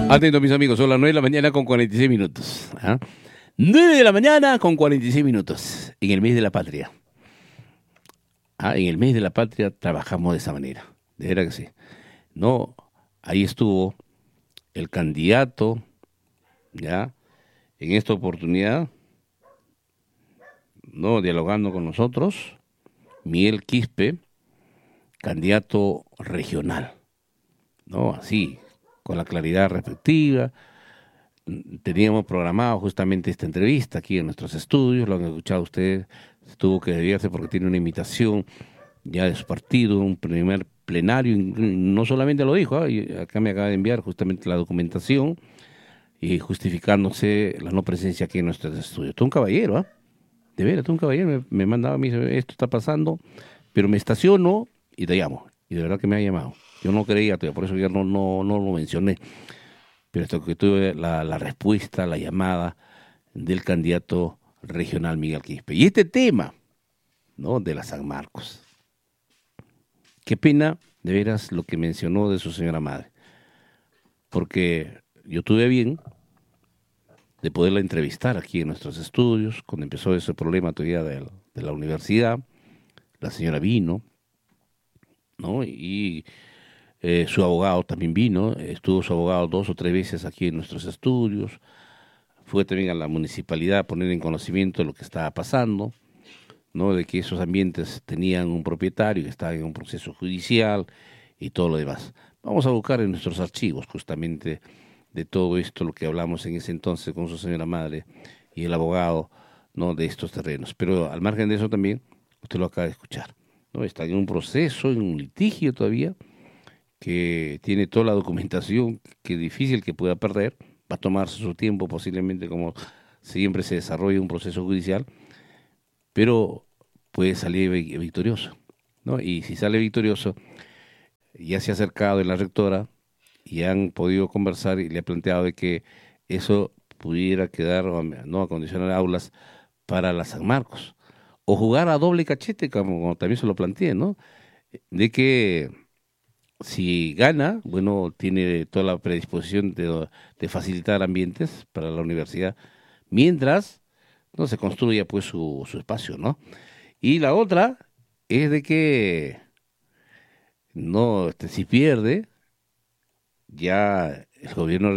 Atentos mis amigos, son las 9 de la mañana con 46 minutos. 9 de la mañana con 46 minutos, en el mes de la patria. En el mes de la patria trabajamos de esa manera, de verdad que sí. No, ahí estuvo el candidato, ya, en esta oportunidad, no, dialogando con nosotros, Miguel Quispe, candidato regional, no, así, con la claridad respectiva. Teníamos programado justamente esta entrevista aquí en nuestros estudios, lo han escuchado ustedes, tuvo que desviarse porque tiene una invitación ya de su partido, un primer plenario, no solamente lo dijo, acá me acaba de enviar justamente la documentación y justificándose la no presencia aquí en nuestros estudios. Todo un caballero, de veras, todo un caballero, me mandaba, me dice, esto está pasando, pero me estaciono y te llamo, y de verdad que me ha llamado. Yo no creía todavía, por eso ya no lo mencioné. Pero esto que tuve la respuesta, la llamada del candidato regional Miguel Quispe. Y este tema, ¿no?, de la San Marcos. Qué pena, de veras, lo que mencionó de su señora madre. Porque yo tuve bien de poderla entrevistar aquí en nuestros estudios, cuando empezó ese problema todavía de la universidad. La señora vino, ¿no? Y su abogado también vino, estuvo su abogado 2 o 3 veces aquí en nuestros estudios, fue también a la municipalidad a poner en conocimiento de lo que estaba pasando, ¿no?, de que esos ambientes tenían un propietario que estaba en un proceso judicial y todo lo demás. Vamos a buscar en nuestros archivos justamente de todo esto, lo que hablamos en ese entonces con su señora madre y el abogado, ¿no?, de estos terrenos. Pero al margen de eso también, usted lo acaba de escuchar, ¿no?, está en un proceso, en un litigio todavía, que tiene toda la documentación, que es difícil que pueda perder, va a tomarse su tiempo posiblemente, como siempre se desarrolla un proceso judicial, pero puede salir victorioso, ¿no? Y si sale victorioso, ya se ha acercado en la rectora y han podido conversar y le ha planteado de que eso pudiera quedar, no, acondicionar aulas para la San Marcos, o jugar a doble cachete, como también se lo planteé, ¿no?, de que si gana, bueno, tiene toda la predisposición de facilitar ambientes para la universidad, mientras no se construya pues su espacio, ¿no? Y la otra es de que no, si pierde, ya el gobierno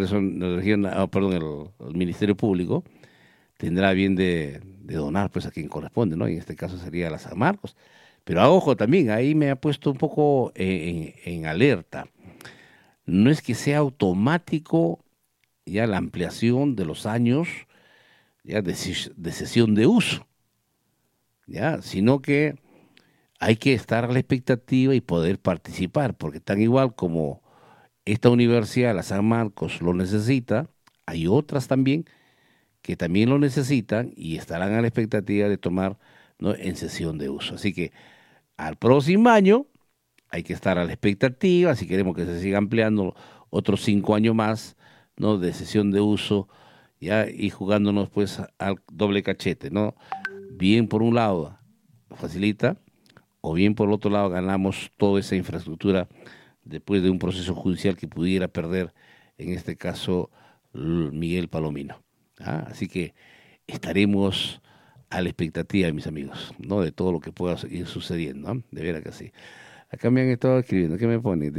el Ministerio Público tendrá bien de donar pues a quien corresponde, ¿no? Y en este caso sería la San Marcos. Pero ojo también, ahí me ha puesto un poco en alerta. No es que sea automático ya la ampliación de los años ya de cesión de uso, ya, sino que hay que estar a la expectativa y poder participar, porque tan igual como esta universidad, la San Marcos, lo necesita, hay otras también que también lo necesitan y estarán a la expectativa de tomar, ¿no?, en cesión de uso. Así que al próximo año hay que estar a la expectativa, si queremos que se siga ampliando otros 5 años más, ¿no?, de cesión de uso, ya, y jugándonos pues al doble cachete, ¿no? Bien por un lado facilita, o bien por el otro lado ganamos toda esa infraestructura después de un proceso judicial que pudiera perder, en este caso, Miguel Palomino. Así que estaremos a la expectativa, mis amigos, ¿no?, de todo lo que pueda ir sucediendo, ¿no? De veras que sí. Acá me han estado escribiendo, ¿qué me pone?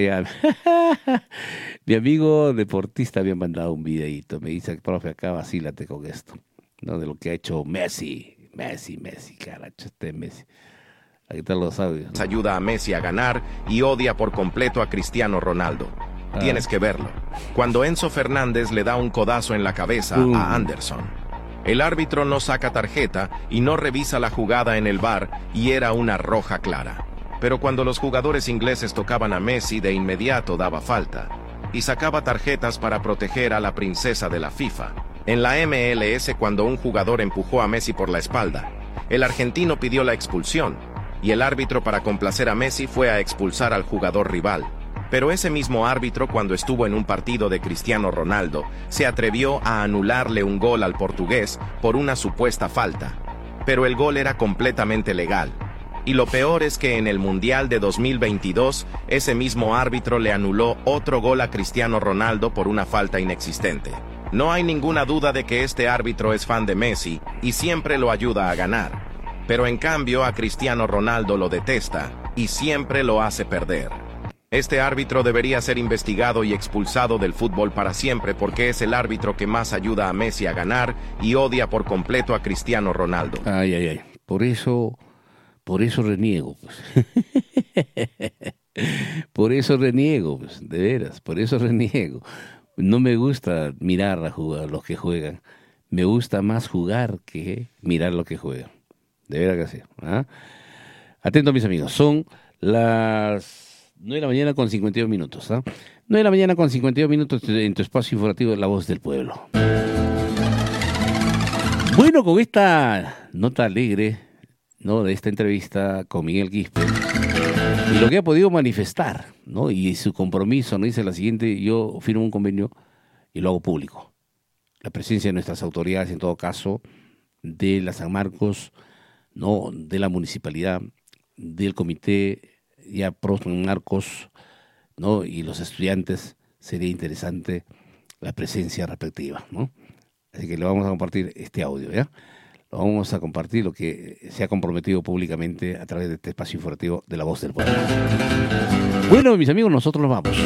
Mi amigo deportista me ha mandado un videíto, me dice, profe, acá vacílate con esto, ¿no?, de lo que ha hecho Messi, caracho, Messi. Ahí están los audios. Ayuda a Messi a ganar y odia por completo a Cristiano Ronaldo. Tienes que verlo. Cuando Enzo Fernández le da un codazo en la cabeza a Anderson. El árbitro no saca tarjeta y no revisa la jugada en el VAR y era una roja clara. Pero cuando los jugadores ingleses tocaban a Messi, de inmediato daba falta. Y sacaba tarjetas para proteger a la princesa de la FIFA. En la MLS, cuando un jugador empujó a Messi por la espalda, el argentino pidió la expulsión, y el árbitro, para complacer a Messi, fue a expulsar al jugador rival. Pero ese mismo árbitro, cuando estuvo en un partido de Cristiano Ronaldo, se atrevió a anularle un gol al portugués por una supuesta falta. Pero el gol era completamente legal. Y lo peor es que en el Mundial de 2022, ese mismo árbitro le anuló otro gol a Cristiano Ronaldo por una falta inexistente. No hay ninguna duda de que este árbitro es fan de Messi y siempre lo ayuda a ganar. Pero en cambio a Cristiano Ronaldo lo detesta y siempre lo hace perder. Este árbitro debería ser investigado y expulsado del fútbol para siempre porque es el árbitro que más ayuda a Messi a ganar y odia por completo a Cristiano Ronaldo. Ay, ay, ay. Por eso reniego, pues. Por eso reniego, pues, de veras, por eso reniego. No me gusta mirar a jugar los que juegan. Me gusta más jugar que mirar lo que juegan. De veras que sí. ¿Ah? Atento, mis amigos. Son las 9 de la mañana con 52 minutos. 9 de la mañana con 52 minutos en tu espacio informativo de La Voz del Pueblo. Bueno, con esta nota alegre, ¿no?, de esta entrevista con Miguel Quispe y lo que ha podido manifestar, ¿no?, y su compromiso, ¿no?, dice la siguiente: yo firmo un convenio y lo hago público. La presencia de nuestras autoridades, en todo caso, de la San Marcos, ¿no?, de la municipalidad, del comité ya pro San Marcos, ¿no?, y los estudiantes, sería interesante la presencia respectiva, ¿no? Así que le vamos a compartir este audio, ¿ya? Lo vamos a compartir, lo que se ha comprometido públicamente a través de este espacio informativo de La Voz del Pueblo. Bueno, mis amigos, nosotros nos vamos.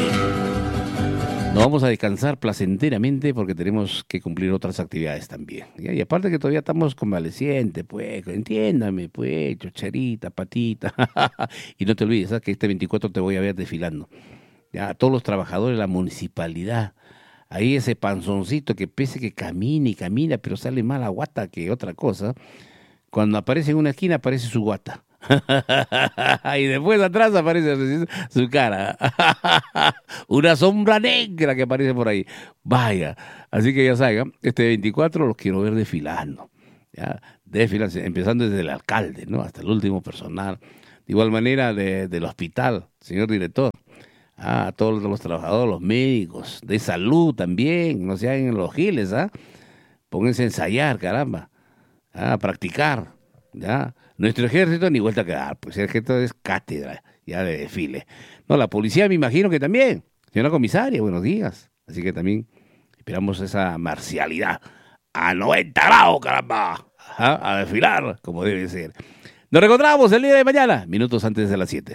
Nos vamos a descansar placenteramente porque tenemos que cumplir otras actividades también, ¿ya? Y aparte que todavía estamos convalecientes, pues, entiéndame, pues, chocharita, patita. Y no te olvides, ¿sabes?, que este 24 te voy a ver desfilando. Ya, a todos los trabajadores de la municipalidad. Ahí ese panzoncito que pese que camina y camina, pero sale más la guata que otra cosa. Cuando aparece en una esquina, aparece su guata. Y después atrás aparece su cara. Una sombra negra que aparece por ahí. Vaya, así que ya saben, este 24 los quiero ver desfilando. ¿Ya? Desfilando, empezando desde el alcalde, ¿no?, hasta el último personal. De igual manera del hospital, señor director. A todos los trabajadores, los médicos, de salud también, no se hagan los giles, pónganse a ensayar, caramba, a practicar, ¿ya? Nuestro ejército ni vuelta a quedar, pues el ejército es cátedra, ya de desfile. No, la policía me imagino que también, señora comisaria, buenos días, así que también esperamos esa marcialidad, a 90 grados, caramba, a desfilar, como debe ser. Nos reencontramos el día de mañana, minutos antes de las 7.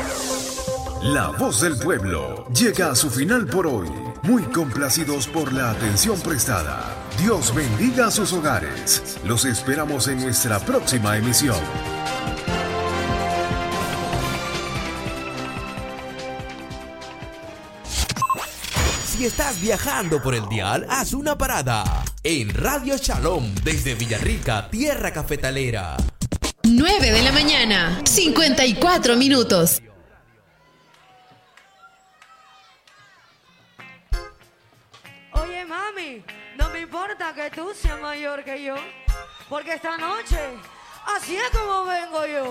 La Voz del Pueblo llega a su final por hoy. Muy complacidos por la atención prestada. Dios bendiga a sus hogares. Los esperamos en nuestra próxima emisión. Si estás viajando por el dial, haz una parada en Radio Shalom desde Villarrica, tierra cafetalera. 9 de la mañana, 54 minutos. Oye, mami, no me importa que tú seas mayor que yo, porque esta noche, así es como vengo yo.